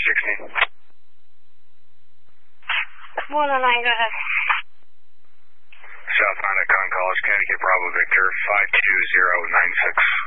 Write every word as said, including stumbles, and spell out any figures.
sixteen. one oh nine, go ahead. South nine at Con College, Connecticut, Bravo Victor, five two zero nine six.